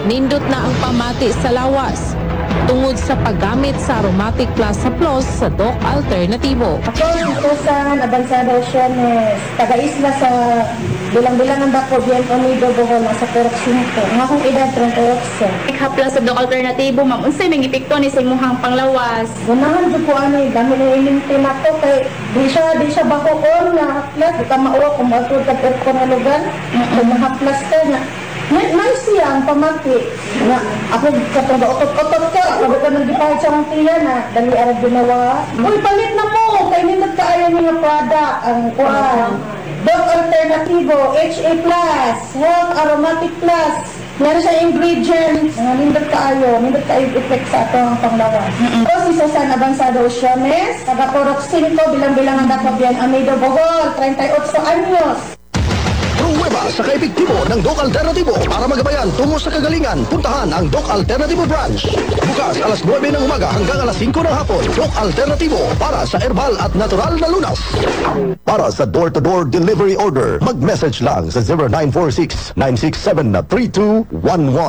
nindot na ang pamati sa lawas tungod sa paggamit sa aromatic plus haplos sa Doc Alternativo. Ako si Susan Abansado Siones, taga-isla sa bilang-bilang ng Dako Bien Unido Bohol, nasa Purok 5. Ang akong edad 38. Haplas sa Doc Alternativo, ma'am. Unsay may epekto ni sa imuhang panglawas? Gunahan dyan po dami na inintin ako kay di siya bakoon na haplas, di ka mauwa kung matod ka ko na lugar, kung mahaplas ka na. May siyang pamati na ako katong otot-otot ka, sabi ka nang gipahit sa mga tiya na dali arag ginawa. Uy, palit na mo! Kay nindot ka ayaw mga product ang kuwan. Doc Alternativo, HA+, Health Aromatic Plus. Meron siya ingredients. Nindot ka effect sa atong panglawas. Ako si Susan Abansado Siones, taga Purok 5, bilang-bilang ang Dako Bien Unido Bohol, 38 anyos. Pruweba sa kaepektibo ng Doc Alternativo para magabayan tungo sa kagalingan. Puntahan ang Doc Alternativo branch. Bukas alas 9 ng umaga hanggang alas 5 ng hapon. Doc Alternativo para sa herbal at natural na lunas. Para sa door-to-door delivery order, mag-message lang sa 0946-967-3211.